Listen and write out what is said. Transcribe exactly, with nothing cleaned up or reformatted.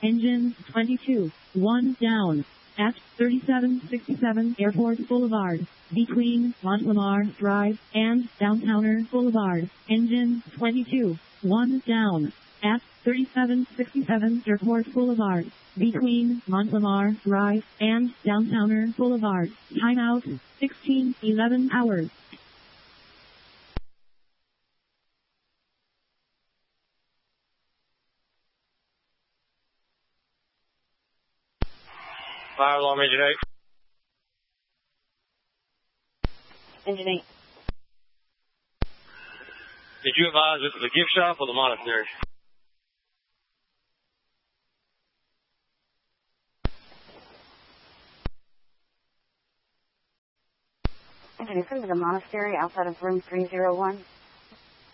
Engine twenty-two. one down. At thirty-seven sixty-seven Airport Boulevard. Between Montlamar Drive and Downtowner Boulevard. Engine twenty-two. one down. At thirty-seven sixty-seven Airport Boulevard. Between Montlamar Drive and Downtowner Boulevard. Timeout sixteen eleven hours. Fire alarm, engine eight. Engine eight. Did you advise this is a gift shop or the monastery? Engine eight, come to the monastery outside of room three oh one.